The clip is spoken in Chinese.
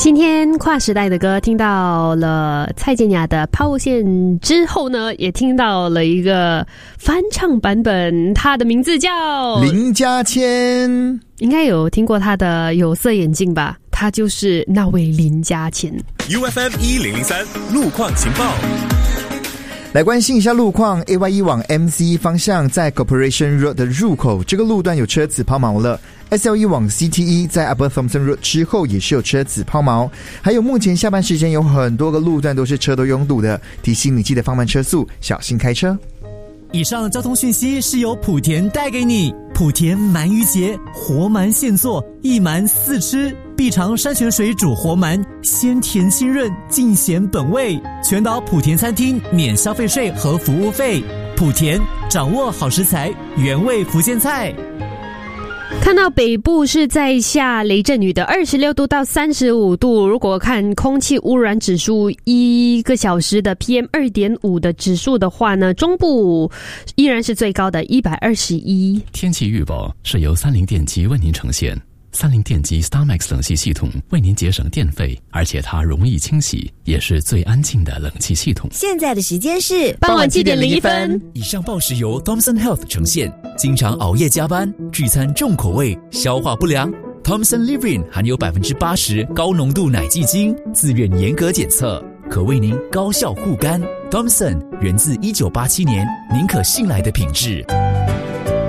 今天跨时代的歌听到了蔡健雅的抛物线之后呢，也听到了一个翻唱版本，它的名字叫林嘉谦， 应该有听过他的有色眼镜吧，他就是那位林嘉谦。 UFM1003 路况情报， 来关心一下路况。 AYE 往 MC 方向在 Corporation Road 的入口，这个路段有车子抛锚了。 SLE 往 CTE 在 Upper Thomson Road 之后也是有车子抛锚。还有目前下班时间有很多个路段都是车都拥堵的，提醒你记得放慢车速，小心开车。 以上交通讯息是由莆田带给你。莆田鳗鱼节，活鳗现做，一鳗四吃，必尝山泉水煮活鳗，鲜甜清润，尽显本味。全岛莆田餐厅免消费税和服务费。莆田，掌握好食材，原味福建菜。 看到北部是在下雷阵雨的26度到35度，如果看空气污染指数1个小时的 PM2.5 的指数的话呢，中部依然是最高的121。 天气预报是由三菱电机为您呈现。三菱电机 StarMax 冷气系统为您节省电费，而且它容易清洗，也是最安静的冷气系统。 现在的时间是傍晚7点01分。 以上报时由 Thomson Health 呈现。经常熬夜加班，聚餐重口味，消化不良。Thomson Livrin 含有80%高浓度奶基精，自愿严格检测，可为您高效护肝。Thomson 源自1987年，您可信赖的品质。